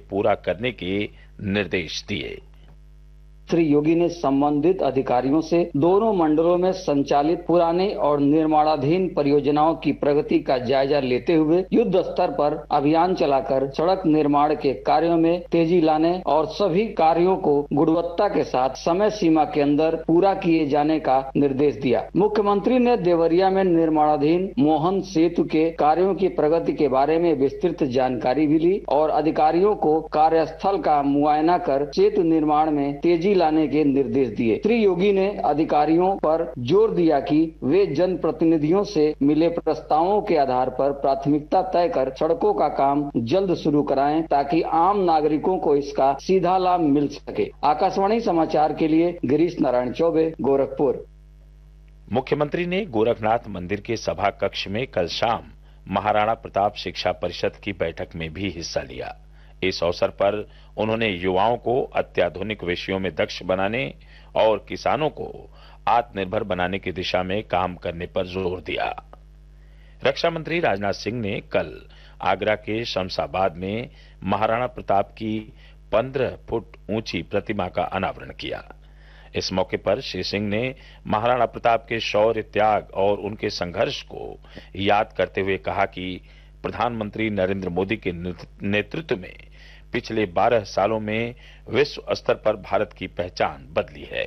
पूरा करने के निर्देश दिए। श्री योगी ने संबंधित अधिकारियों से दोनों मंडलों में संचालित पुराने और निर्माणाधीन परियोजनाओं की प्रगति का जायजा लेते हुए युद्ध स्तर पर अभियान चलाकर सड़क निर्माण के कार्यों में तेजी लाने और सभी कार्यों को गुणवत्ता के साथ समय सीमा के अंदर पूरा किए जाने का निर्देश दिया। मुख्यमंत्री ने देवरिया में निर्माणाधीन मोहन सेतु के कार्यों की प्रगति के बारे में विस्तृत जानकारी भी ली और अधिकारियों को कार्यस्थल का मुआयना कर सेतु निर्माण में तेजी लाने के निर्देश दिए। श्री योगी ने अधिकारियों पर जोर दिया कि वे जनप्रतिनिधियों से मिले प्रस्तावों के आधार पर प्राथमिकता तय कर सड़कों का काम जल्द शुरू कराएं ताकि आम नागरिकों को इसका सीधा लाभ मिल सके। आकाशवाणी समाचार के लिए गिरीश नारायण चौबे, गोरखपुर। मुख्यमंत्री ने गोरखनाथ मंदिर के सभा कक्ष में कल शाम महाराणा प्रताप शिक्षा परिषद की बैठक में भी हिस्सा लिया। इस अवसर पर उन्होंने युवाओं को अत्याधुनिक विषयों में दक्ष बनाने और किसानों को आत्मनिर्भर बनाने की दिशा में काम करने पर जोर दिया। रक्षा मंत्री राजनाथ सिंह ने कल आगरा के शमशाबाद में महाराणा प्रताप की 15 फुट ऊंची प्रतिमा का अनावरण किया। इस मौके पर श्री सिंह ने महाराणा प्रताप के शौर्य, त्याग और उनके संघर्ष को याद करते हुए कहा कि प्रधानमंत्री नरेंद्र मोदी के नेतृत्व में पिछले 12 सालों में विश्व स्तर पर भारत की पहचान बदली है।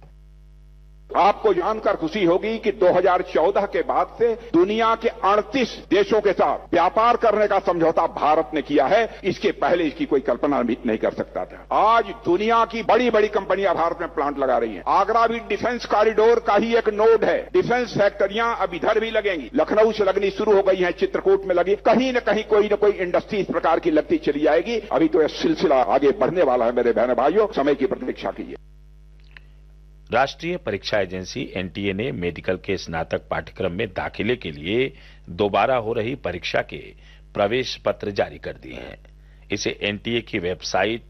आपको जानकर खुशी होगी कि 2014 के बाद से दुनिया के 38 देशों के साथ व्यापार करने का समझौता भारत ने किया है। इसके पहले इसकी कोई कल्पना भी नहीं कर सकता था। आज दुनिया की बड़ी बड़ी कंपनियां भारत में प्लांट लगा रही हैं। आगरा भी डिफेंस कॉरिडोर का ही एक नोड है। डिफेंस फैक्ट्रियां अब इधर भी लगेंगी। लखनऊ से लगनी शुरू हो गई है, चित्रकूट में लगी, कहीं न कहीं कोई न कोई इंडस्ट्री इस प्रकार की लगती चली जाएगी। अभी तो यह सिलसिला आगे बढ़ने वाला है। मेरे बहन भाइयों, समय की प्रतीक्षा कीजिए। राष्ट्रीय परीक्षा एजेंसी एनटीए ने मेडिकल के स्नातक पाठ्यक्रम में दाखिले के लिए दोबारा हो रही परीक्षा के प्रवेश पत्र जारी कर दिए हैं। इसे एनटीए की वेबसाइट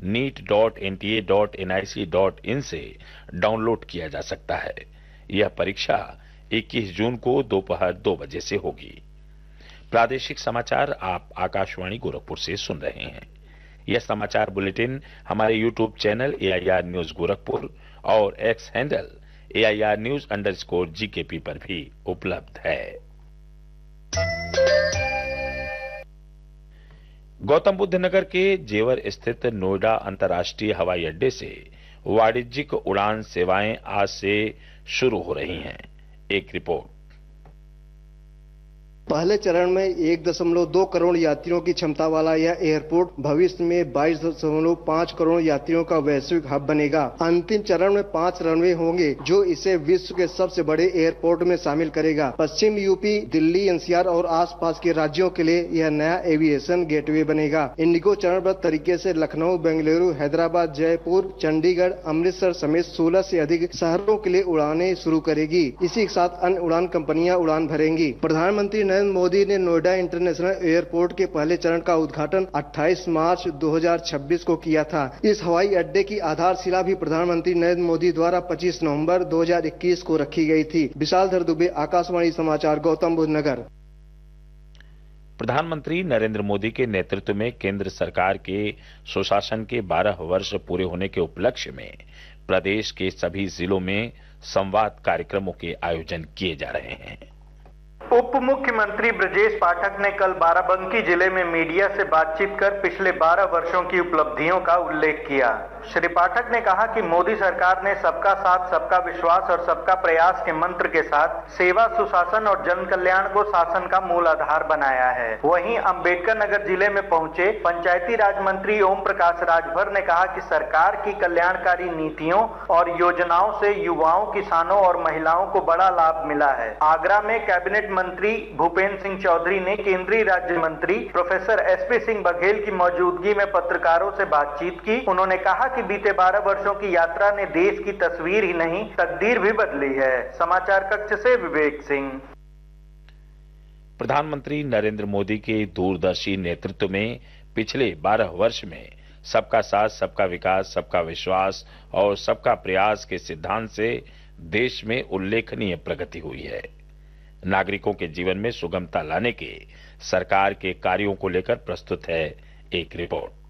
neet.nta.nic.in से डाउनलोड किया जा सकता है। यह परीक्षा 21 जून को दोपहर 2 बजे से होगी। प्रादेशिक समाचार आप आकाशवाणी गोरखपुर से सुन रहे हैं। यह समाचार बुलेटिन हमारे YouTube channel AIR news Gorakhpur और एक्स हैंडल AIR News_GKP पर भी उपलब्ध है। गौतम बुद्ध नगर के जेवर स्थित नोएडा अंतर्राष्ट्रीय हवाई अड्डे से वाणिज्यिक उड़ान सेवाएं आज से शुरू हो रही हैं। एक रिपोर्ट। पहले चरण में 1.2 करोड़ यात्रियों की क्षमता वाला यह एयरपोर्ट भविष्य में 22.5 करोड़ यात्रियों का वैश्विक हब बनेगा। अंतिम चरण में 5 रनवे होंगे जो इसे विश्व के सबसे बड़े एयरपोर्ट में शामिल करेगा। पश्चिम यूपी, दिल्ली, NCR और आसपास के राज्यों के लिए यह नया एविएशन गेटवे बनेगा। इंडिगो चरणबद्ध तरीके से लखनऊ, बेंगलुरु, हैदराबाद, जयपुर, चंडीगढ़, अमृतसर समेत 16 से अधिक शहरों के लिए उड़ानें शुरू करेगी। इसी के साथ अन्य उड़ान कंपनियां उड़ान भरेंगी। प्रधानमंत्री नरेंद्र मोदी ने नोएडा इंटरनेशनल एयरपोर्ट के पहले चरण का उद्घाटन 28 मार्च 2026 को किया था। इस हवाई अड्डे की आधारशिला भी प्रधानमंत्री नरेंद्र मोदी द्वारा 25 नवंबर 2021 को रखी गई थी। विशालधर दुबे, आकाशवाणी समाचार, गौतम बुद्ध नगर। प्रधानमंत्री नरेंद्र मोदी के नेतृत्व में केंद्र सरकार के सुशासन के 12 वर्ष पूरे होने के उपलक्ष्य में प्रदेश के सभी जिलों में संवाद कार्यक्रमों के आयोजन किए जा रहे हैं। उप मुख्यमंत्री ब्रजेश पाठक ने कल बाराबंकी जिले में मीडिया से बातचीत कर पिछले 12 वर्षों की उपलब्धियों का उल्लेख किया। श्री पाठक ने कहा कि मोदी सरकार ने सबका साथ, सबका विश्वास और सबका प्रयास के मंत्र के साथ सेवा, सुशासन और जन कल्याण को शासन का मूल आधार बनाया है। वहीं अंबेडकर नगर जिले में पहुंचे पंचायती राज मंत्री ओम प्रकाश राजभर ने कहा कि सरकार की कल्याणकारी नीतियों और योजनाओं से युवाओं, किसानों और महिलाओं को बड़ा लाभ मिला है। आगरा में कैबिनेट मंत्री भूपेंद्र सिंह चौधरी ने केंद्रीय राज्य मंत्री प्रोफेसर SP सिंह बघेल की मौजूदगी में पत्रकारों से बातचीत की। उन्होंने कहा कि बीते 12 वर्षों की यात्रा ने देश की तस्वीर ही नहीं, तकदीर भी बदली है। समाचार कक्ष से विवेक सिंह। प्रधानमंत्री नरेंद्र मोदी के दूरदर्शी नेतृत्व में पिछले 12 वर्ष में सबका साथ, सबका विकास, सबका विश्वास और सबका प्रयास के सिद्धांत से देश में उल्लेखनीय प्रगति हुई है। नागरिकों के जीवन में सुगमता लाने के सरकार के कार्यों को लेकर प्रस्तुत है एक रिपोर्ट।